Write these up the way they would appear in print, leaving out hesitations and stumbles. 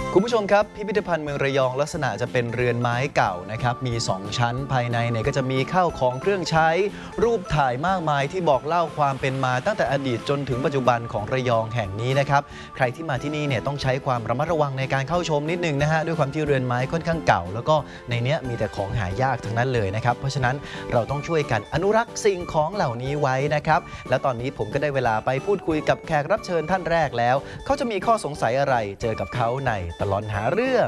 คุณผู้ชมครับพิพิธภัณฑ์เมืองระยองลักษณะจะเป็นเรือนไม้เก่านะครับมี2ชั้นภายในเนี่ยก็จะมีข้าวของเครื่องใช้รูปถ่ายมากมายที่บอกเล่าความเป็นมาตั้งแต่อดีตจนถึงปัจจุบันของระยองแห่งนี้นะครับใครที่มาที่นี่เนี่ยต้องใช้ความระมัดระวังในการเข้าชมนิดนึงนะฮะด้วยความที่เรือนไม้ค่อนข้างเก่าแล้วก็ในเนี้ยมีแต่ของหายากทั้งนั้นเลยนะครับเพราะฉะนั้นเราต้องช่วยกันอนุรักษ์สิ่งของเหล่านี้ไว้นะครับและตอนนี้ผมก็ได้เวลาไปพูดคุยกับแขกรับเชิญท่านแรกแล้วเขาจะมีข้อสงสัยอะไรเจอกับเขาในตลอดหาเรื่อง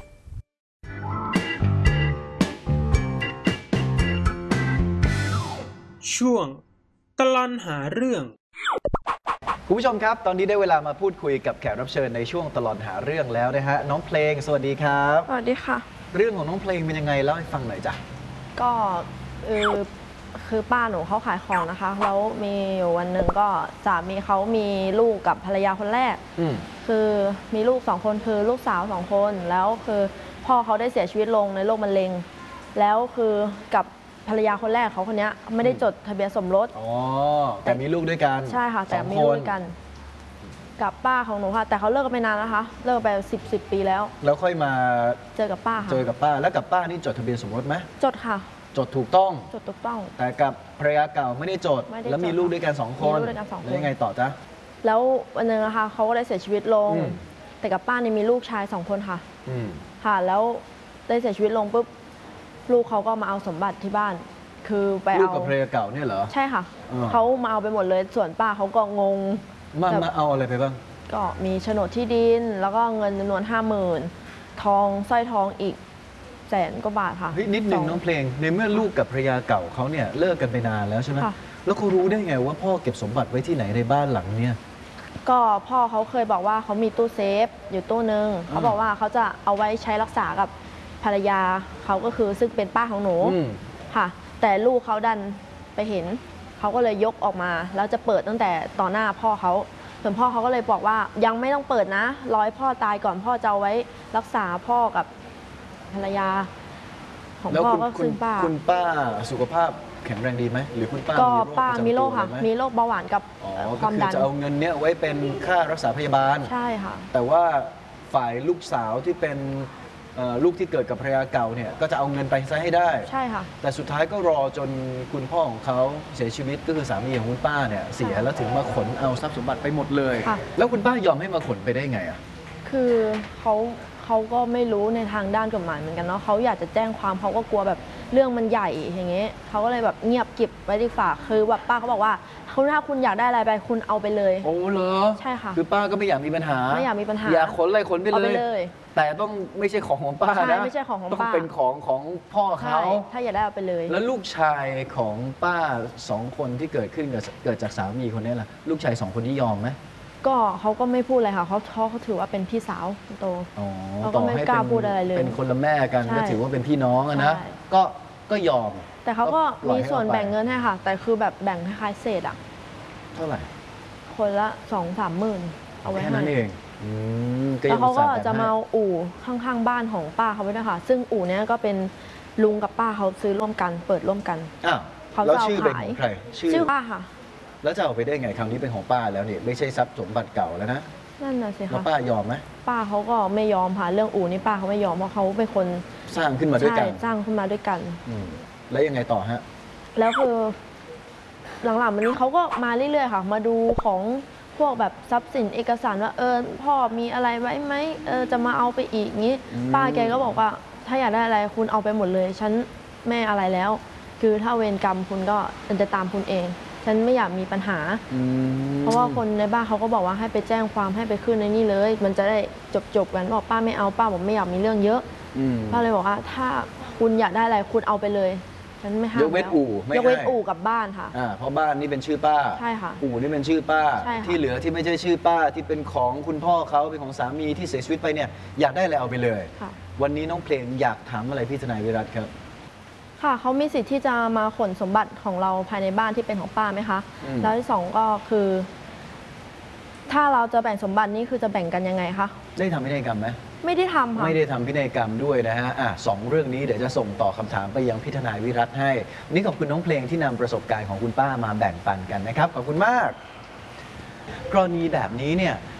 ช่วงตลอดหาเรื่องคุณผู้ชมครับตอนนี้ได้เวลามาพูดคุยกับแขกรับเชิญในช่วงตลอดหาเรื่องแล้วนะฮะน้องเพลงสวัสดีครับสวัสดีค่ะเรื่องของน้องเพลงเป็นยังไงเล่าให้ฟังหน่อยจ้ะก็คือป้าหนูเขาขายของนะคะแล้วมีอยู่วันหนึ่งก็สามีเขามีลูกกับภรรยาคนแรกคือมีลูก2 คนคือลูกสาว2 คนแล้วคือพ่อเขาได้เสียชีวิตลงในโรคมะเร็งแล้วคือกับภรรยาคนแรกเขาคนนี้ไม่ได้จดทะเบียนสมรสแต่มีลูกด้วยกันใช่ค่ะแต่มีลูกด้วยกันกับป้าของหนูค่ะแต่เขาเลิกกันไปนานนะคะเลิกไป10 ปีแล้วค่อยมาเจอกับป้าค่ะเจอกับป้าแล้วกับป้านี่จดทะเบียนสมรสไหมจดค่ะจดถูกต้องจดถูกต้องแต่กับภรรยาเก่าไม่ได้จดแล้วมีลูกด้วยกัน2 คนแล้วยังไงต่อจ๊ะแล้ววันนึงนะคะเขาก็ได้เสียชีวิตลงแต่กับป้านี่มีลูกชาย2 คนค่ะค่ะแล้วได้เสียชีวิตลงปุ๊บลูกเขาก็มาเอาสมบัติที่บ้านคือไปเอาลูกกับภรรยาเก่าเนี่ยเหรอใช่ค่ะเขามาเอาไปหมดเลยส่วนป้าเขาก็งงมาเอาอะไรไปบ้างก็มีโฉนดที่ดินแล้วก็เงินจำนวน50,000ทองสร้อยทองอีก100,000 กว่าบาทค่ะนิดนึงน้องเพลงในเมื่อลูกกับภรรยาเก่าเขาเนี่ยเลิกกันไปนานแล้วใช่ไหมแล้วเขารู้ได้ไงว่าพ่อเก็บสมบัติไว้ที่ไหนในบ้านหลังเนี่ยก็พ่อเขาเคยบอกว่าเขามีตู้เซฟอยู่ตู้นึงเขาบอกว่าเขาจะเอาไว้ใช้รักษากับภรรยาเขาก็คือซึ่งเป็นป้าของหนูค่ะแต่ลูกเขาดันไปเห็นเขาก็เลยยกออกมาแล้วจะเปิดตั้งแต่ต่อหน้าพ่อเขาส่วนพ่อเขาก็เลยบอกว่ายังไม่ต้องเปิดนะรอให้พ่อตายก่อนพ่อจะเอาไว้รักษาพ่อกับภรรยาของพ่อก็คือป้าคุณป้าสุขภาพแข็งแรงดีไหมหรือคุณป้าก็ป้ามีโรคค่ะมีโรคเบาหวานกับความดันจะเอาเงินเนี้ยไว้เป็นค่ารักษาพยาบาลใช่ค่ะแต่ว่าฝ่ายลูกสาวที่เป็นลูกที่เกิดกับภรรยาเก่าเนี่ยก็จะเอาเงินไปซะให้ได้ใช่ค่ะแต่สุดท้ายก็รอจนคุณพ่อของเขาเสียชีวิตก็คือสามีของคุณป้าเนี่ยเสียแล้วถึงมาขนเอาทรัพย์สมบัติไปหมดเลยแล้วคุณป้ายอมให้มาขนไปได้ไงอ่ะคือเขาก็ไม่รู้ในทางด้านกฎหมายเหมือนกันเนาะเขาอยากจะแจ้งความเขาก็กลัวแบบเรื่องมันใหญ่อย่างเงี้ยเขาก็เลยแบบเงียบเก็บไว้ดีกว่าคือแบบป้าเขาบอกว่าถ้าคุณอยากได้อะไรไปคุณเอาไปเลยโอ้เหรอใช่ค่ะคือป้าก็ไม่อยากมีปัญหาไม่อยากมีปัญหาอยากขนอะไรขนไปเลยแต่ต้องไม่ใช่ของป้านะไม่ใช่ของป้าต้องเป็นของพ่อเขาถ้าอยากได้เอาไปเลยแล้วลูกชายของป้า2 คนที่เกิดขึ้นเกิดจากสามีคนนี้ล่ะลูกชาย2 คนนี้ยอมไหมก็เขาก็ไม่พูดอะไรค่ะเขาถือว่าเป็นพี่สาวโตเขาก็ไม่กล้าพูดอะไรเลยเป็นคนละแม่กันก็ถือว่าเป็นพี่น้องนะก็ยอมแต่เขาก็มีส่วนแบ่งเงินให้ค่ะแต่คือแบบแบ่งคล้ายๆเศษอ่ะเท่าไหร่คนละ2-3 หมื่นเอาไว้ให้แค่นั้นเองแล้วเขาก็จะมาเอาอู่ข้างๆบ้านของป้าเขาไว้ด้วยค่ะซึ่งอู่นี้ก็เป็นลุงกับป้าเขาซื้อร่วมกันเปิดร่วมกันเขาจะเอาขายชื่อป้าค่ะแล้วจะเอาไปได้ไงคราวนี้เป็นของป้าแล้วนี่ไม่ใช่ทรัพย์สมบัติเก่าแล้วนะนั่นน่ะสิคะแล้วป้ายอมไหมป้าเขาก็ไม่ยอมค่ะเรื่องอู่นี่ป้าเขาไม่ยอมเพราะเขาเป็นคนสร้างขึ้นมาด้วยกันสร้างขึ้นมาด้วยกันแล้วยังไงต่อฮะแล้วคือหลังๆวันนี้เขาก็มาเรื่อยๆค่ะมาดูของพวกแบบทรัพย์สินเอกสารว่าพ่อมีอะไรไว้ไหมจะมาเอาไปอีกงี้ป้าแกก็บอกว่าถ้าอยากได้อะไรคุณเอาไปหมดเลยฉันไม่อะไรแล้วคือถ้าเวรกรรมคุณก็จะตามคุณเองฉันไม่อยากมีปัญหาเพราะว่าคนในบ้านเขาก็บอกว่าให้ไปแจ้งความให้ไปขึ้นในนี่เลยมันจะได้จบกันบอกป้าไม่เอาป้าบอกไม่อยากมีเรื่องเยอะป้าเลยบอกว่าถ้าคุณอยากได้อะไรคุณเอาไปเลยฉันไม่ห้ามยกเว้นอู่ไม่ให้ยกเว้นอู่กับบ้านค่ะเพราะบ้านนี่เป็นชื่อป้าใช่ค่ะอู่นี่เป็นชื่อป้าที่เหลือที่ไม่ใช่ชื่อป้าที่เป็นของคุณพ่อเขาเป็นของสามีที่เสียชีวิตไปเนี่ยอยากได้อะไรเอาไปเลยวันนี้น้องเพลงอยากถามอะไรพี่ทนายวิรัตครับค่ะเขามีสิทธิ์ที่จะมาขนสมบัติของเราภายในบ้านที่เป็นของป้าไหมคะแล้วที่2ก็คือถ้าเราจะแบ่งสมบัตินี่คือจะแบ่งกันยังไงคะได้ทำพินัยกรรมไหมไม่ได้ทำค่ะไม่ได้ทำพินัยกรรมด้วยนะฮะ2 เรื่องนี้เดี๋ยวจะส่งต่อคำถามไปยังพี่ทนายวิรัตให้นี่ขอบคุณน้องเพลงที่นำประสบการณ์ของคุณป้ามาแบ่งปันกันนะครับขอบคุณมากกรณีแบบนี้เนี่ย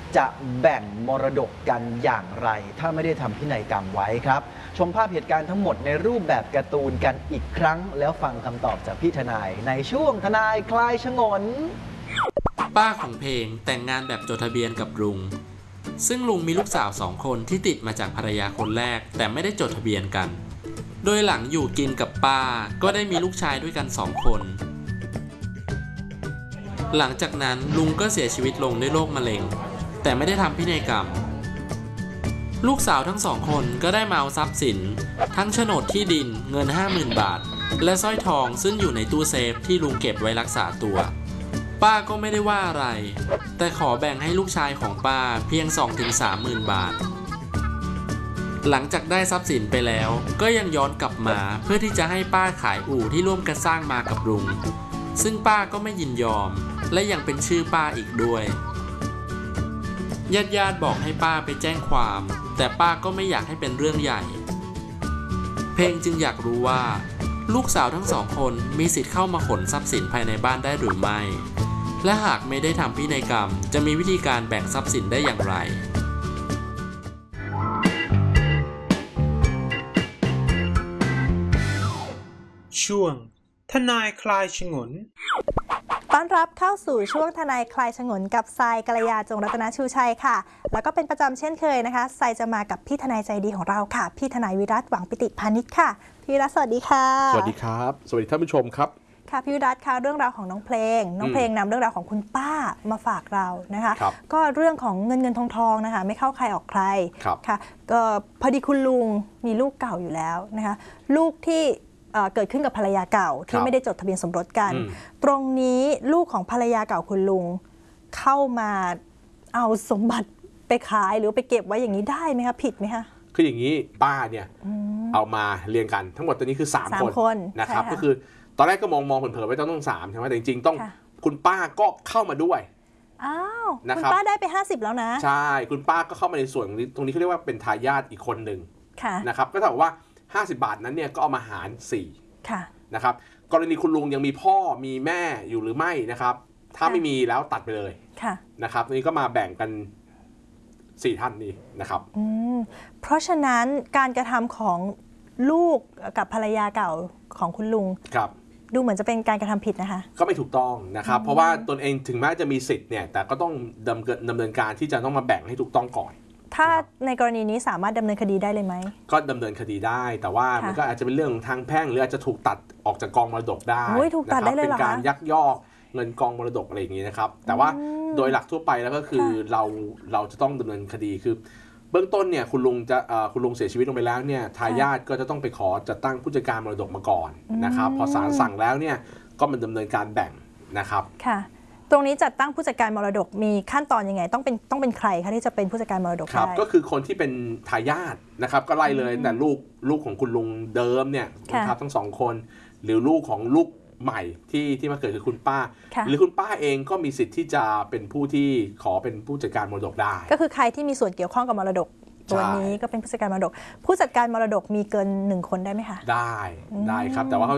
จะแบ่งมรดกกันอย่างไร ถ้าไม่ได้ทำพินัยกรรมไว้ครับชมภาพเหตุการณ์ทั้งหมดในรูปแบบการ์ตูนกันอีกครั้ง แล้วฟังคำตอบจากพี่ทนายในช่วงทนายคลายฉงนป้าของเพลงแต่งงานแบบจดทะเบียนกับลุงซึ่งลุงมีลูกสาว2 คนที่ติดมาจากภรรยาคนแรกแต่ไม่ได้จดทะเบียนกันโดยหลังอยู่กินกับป้าก็ได้มีลูกชายด้วยกัน2 คนหลังจากนั้นลุงก็เสียชีวิตลงด้วยโรคมะเร็งแต่ไม่ได้ทำพินัยกรรมลูกสาวทั้ง2 คนก็ได้มาเอาทรัพย์สินทั้งโฉนดที่ดินเงิน 50,000 บาทและสร้อยทองซึ่งอยู่ในตู้เซฟที่ลุงเก็บไว้รักษาตัวป้าก็ไม่ได้ว่าอะไรแต่ขอแบ่งให้ลูกชายของป้าเพียง 2-30,000 บาทหลังจากได้ทรัพย์สินไปแล้วก็ยังย้อนกลับมาเพื่อที่จะให้ป้าขายอู่ที่ร่วมกันสร้างมากับลุงซึ่งป้าก็ไม่ยินยอมและยังเป็นชื่อป้าอีกด้วยญาติบอกให้ป้าไปแจ้งความแต่ป้าก็ไม่อยากให้เป็นเรื่องใหญ่เพลงจึงอยากรู้ว่าลูกสาวทั้ง2 คนมีสิทธิ์เข้ามาขนทรัพย์สินภายในบ้านได้หรือไม่และหากไม่ได้ทำพินัยกรรมจะมีวิธีการแบ่งทรัพย์สินได้อย่างไรช่วงทนายคลายฉงนต้อนรับเข้าสู่ช่วงทนายคลายฉงนกับทรายกัลยาจงรัตนชูชัยค่ะแล้วก็เป็นประจำเช่นเคยนะคะทรายจะมากับพี่ทนายใจดีของเราค่ะพี่ทนายวิรัตหวังปิติพานิชค่ะพี่วิรัตสวัสดีค่ะสวัสดีครับสวัสดีท่านผู้ชมครับค่ะพี่วิรัตค่ะเรื่องราวของน้องเพลงนำเรื่องราวของคุณป้ามาฝากเรานะคะก็เรื่องของเงินทองนะคะไม่เข้าใครออกใครค่ะก็พอดีคุณลุงมีลูกเก่าอยู่แล้วนะคะลูกที่เกิดขึ้นกับภรรยาเก่าที่ไม่ได้จดทะเบียนสมรสกันตรงนี้ลูกของภรรยาเก่าคุณลุงเข้ามาเอาสมบัติไปขายหรือไปเก็บไว้อย่างนี้ได้ไหมคะผิดไหมคะคืออย่างนี้ป้าเนี่ยเอามาเรียงกันทั้งหมดตัวนี้คือ3 คนนะครับก็คือตอนแรกก็มองเผินๆไว้ต้อง3ใช่ไหมแต่จริงๆต้องคุณป้าก็เข้ามาด้วยอ้าวคุณป้าได้ไป50แล้วนะใช่คุณป้าก็เข้ามาในส่วนตรงนี้เขาเรียกว่าเป็นทายาทอีกคนหนึ่งนะครับก็เท่ากับว่า50 บาทนั้นเนี่ยก็เอามาหาร4นะครับกรณีคุณลุงยังมีพ่อมีแม่อยู่หรือไม่นะครับถ้าไม่มีแล้วตัดไปเลยนะครับนี้ก็มาแบ่งกัน4 ท่านนี้นะครับเพราะฉะนั้นการกระทำของลูกกับภรรยาเก่าของคุณลุงดูเหมือนจะเป็นการกระทำผิดนะคะก็ไม่ถูกต้องนะครับเพราะว่าตนเองถึงแม้จะมีสิทธิ์เนี่ยแต่ก็ต้องดำเนินการที่จะต้องมาแบ่งให้ถูกต้องก่อนถ้าในกรณีนี้สามารถดำเนินคดีได้เลยไหมก็ดำเนินคดีได้แต่ว่ามันก็อาจจะเป็นเรื่องทางแพ่งหรืออาจจะถูกตัดออกจากกองมรดกได้ถูกตัดได้เลยเหรอคะเป็นการยักยอกเงินกองมรดกอะไรอย่างนี้นะครับแต่ว่าโดยหลักทั่วไปแล้วก็คือเราจะต้องดำเนินคดีคือเบื้องต้นเนี่ยคุณลุงเสียชีวิตลงไปแล้วเนี่ยทายาทก็จะต้องไปขอจัดตั้งผู้จัดการมรดกมาก่อนนะครับพอศาลสั่งแล้วเนี่ยก็มันดำเนินการแบ่งนะครับค่ะตรงนี้จัดตั้งผู้จัดการมรดกมีขั้นตอนยังไงต้องเป็นใครคะที่จะเป็นผู้จัดการมรดกได้ก็คือคนที่เป็นทายาทนะครับก็ไล่เลยแต่ลูกของคุณลุงเดิมเนี่ยนะครับทั้ง2 คนหรือลูกของลูกใหม่ที่มาเกิดคือคุณป้าหรือคุณป้าเองก็มีสิทธิ์ที่จะเป็นผู้ที่ขอเป็นผู้จัดการมรดกได้ก็คือใครที่มีส่วนเกี่ยวข้องกับมรดกตัวนี้ก็เป็นผู้จัดการมรดกผู้จัดการมรดกมีเกิน1 คนได้ไหมคะได้ครับแต่ว่า